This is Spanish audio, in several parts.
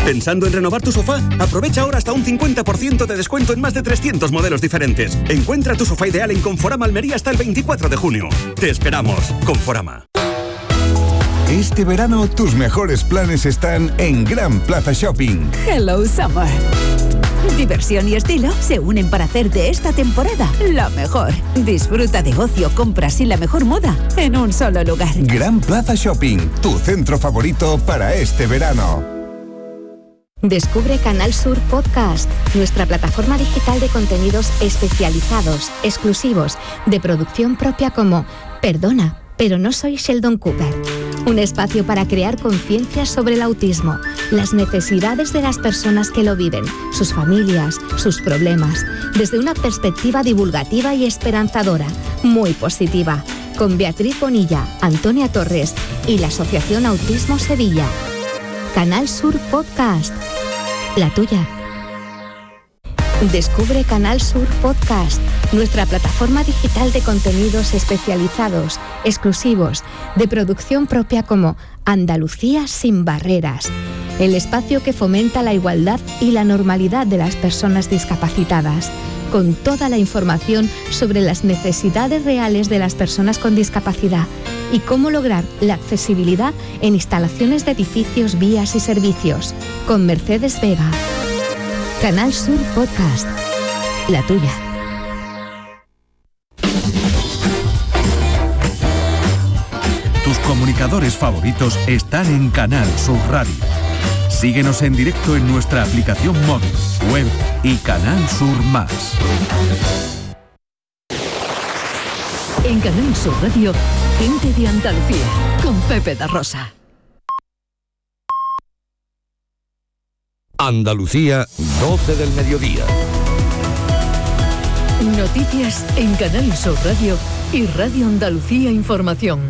¿Pensando en renovar tu sofá? Aprovecha ahora hasta un 50% de descuento en más de 300 modelos diferentes. Encuentra tu sofá ideal en Conforama Almería hasta el 24 de junio. Te esperamos, Conforama. Este verano tus mejores planes están en Gran Plaza Shopping. Hello Summer. Diversión y estilo se unen para hacer de esta temporada la mejor. Disfruta de ocio, compras y la mejor moda en un solo lugar. Gran Plaza Shopping, tu centro favorito para este verano. Descubre Canal Sur Podcast, nuestra plataforma digital de contenidos especializados, exclusivos, de producción propia como Perdona, pero no soy Sheldon Cooper. Un espacio para crear conciencia sobre el autismo, las necesidades de las personas que lo viven, sus familias, sus problemas, desde una perspectiva divulgativa y esperanzadora, muy positiva, con Beatriz Bonilla, Antonia Torres y la Asociación Autismo Sevilla. Canal Sur Podcast, la tuya. Descubre Canal Sur Podcast, nuestra plataforma digital de contenidos especializados, exclusivos, de producción propia como Andalucía sin barreras, el espacio que fomenta la igualdad y la normalidad de las personas discapacitadas, con toda la información sobre las necesidades reales de las personas con discapacidad y cómo lograr la accesibilidad en instalaciones de edificios, vías y servicios, con Mercedes Vega. Canal Sur Podcast, la tuya. Tus comunicadores favoritos están en Canal Sur Radio. Síguenos en directo en nuestra aplicación móvil, web y Canal Sur Más. En Canal Sur Radio, Gente de Andalucía, con Pepe da Rosa. Andalucía, 12 del mediodía. Noticias en Canal Sur Radio y Radio Andalucía Información.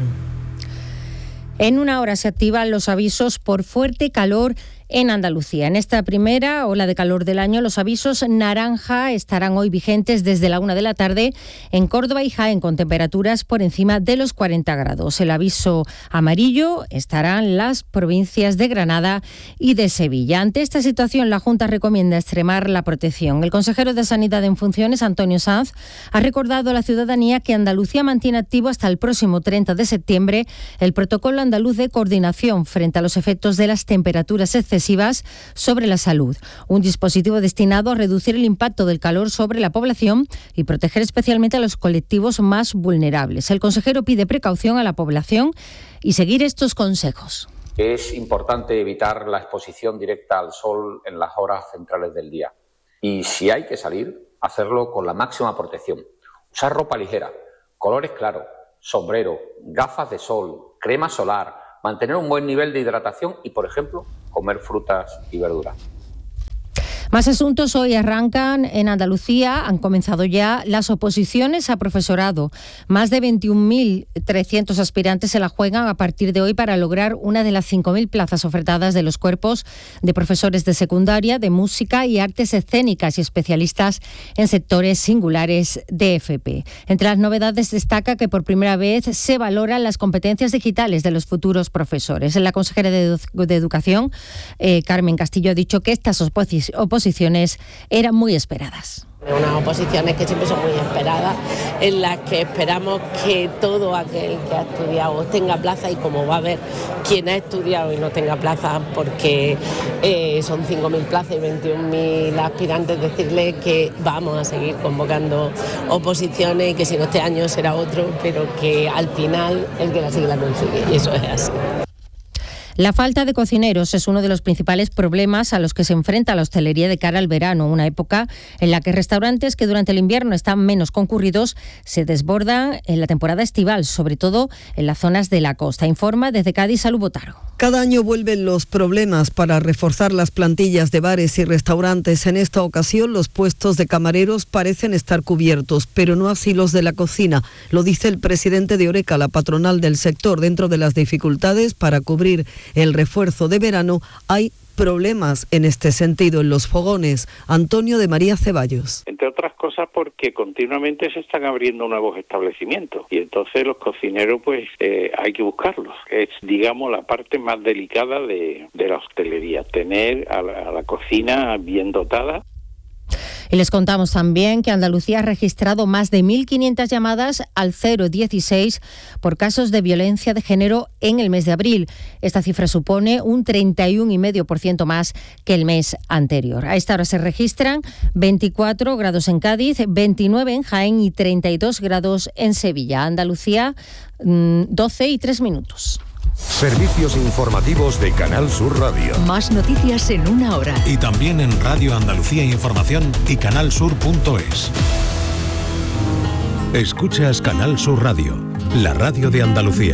En una hora se activan los avisos por fuerte calor en Andalucía. En esta primera ola de calor del año, los avisos naranja estarán hoy vigentes desde la 1 de la tarde en Córdoba y Jaén, con temperaturas por encima de los 40 grados. El aviso amarillo estarán las provincias de Granada y de Sevilla. Ante esta situación, la Junta recomienda extremar la protección. El consejero de Sanidad en funciones, Antonio Sanz, ha recordado a la ciudadanía que Andalucía mantiene activo hasta el próximo 30 de septiembre el protocolo andaluz de coordinación frente a los efectos de las temperaturas excesivas sobre la salud. Un dispositivo destinado a reducir el impacto del calor sobre la población y proteger especialmente a los colectivos más vulnerables. El consejero pide precaución a la población y seguir estos consejos. Es importante evitar la exposición directa al sol en las horas centrales del día. Y si hay que salir, hacerlo con la máxima protección. Usar ropa ligera, colores claros, sombrero, gafas de sol, crema solar, mantener un buen nivel de hidratación y, por ejemplo, comer frutas y verduras. Más asuntos hoy arrancan en Andalucía. Han comenzado ya las oposiciones a profesorado. Más de 21.300 aspirantes se la juegan a partir de hoy para lograr una de las 5.000 plazas ofertadas de los cuerpos de profesores de secundaria, de música y artes escénicas y especialistas en sectores singulares de FP. Entre las novedades destaca que por primera vez se valoran las competencias digitales de los futuros profesores. La consejera de Educación, Carmen Castillo, ha dicho que estas oposiciones eran muy esperadas. Unas oposiciones que siempre son muy esperadas, en las que esperamos que todo aquel que ha estudiado tenga plaza, y como va a haber quien ha estudiado y no tenga plaza, porque son 5.000 plazas y 21.000 aspirantes, decirle que vamos a seguir convocando oposiciones y que si no este año será otro, pero que al final el que la sigue la consigue, y eso es así. La falta de cocineros es uno de los principales problemas a los que se enfrenta la hostelería de cara al verano, una época en la que restaurantes que durante el invierno están menos concurridos se desbordan en la temporada estival, sobre todo en las zonas de la costa. Informa desde Cádiz Salud Botaro. Cada año vuelven los problemas para reforzar las plantillas de bares y restaurantes. En esta ocasión los puestos de camareros parecen estar cubiertos, pero no así los de la cocina. Lo dice el presidente de Oreca, la patronal del sector, dentro de las dificultades para cubrir el refuerzo de verano, hay problemas en este sentido en los fogones. Antonio de María Ceballos. Entre otras cosas porque continuamente se están abriendo nuevos establecimientos y entonces los cocineros pues hay que buscarlos. Es, digamos, la parte más delicada de la hostelería, tener a la cocina bien dotada. Y les contamos también que Andalucía ha registrado más de 1.500 llamadas al 016 por casos de violencia de género en el mes de abril. Esta cifra supone un 31,5% más que el mes anterior. A esta hora se registran 24 grados en Cádiz, 29 en Jaén y 32 grados en Sevilla. Andalucía, 12:03. Servicios informativos de Canal Sur Radio. Más noticias en una hora. Y también en Radio Andalucía Información y canalsur.es. Escuchas Canal Sur Radio, la radio de Andalucía.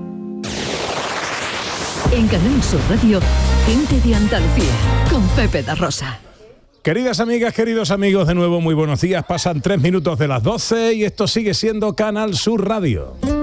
En Canal Sur Radio, gente de Andalucía, con Pepe da Rosa. Queridas amigas, queridos amigos, de nuevo muy buenos días. Pasan 3 minutos de las 12 y esto sigue siendo Canal Sur Radio.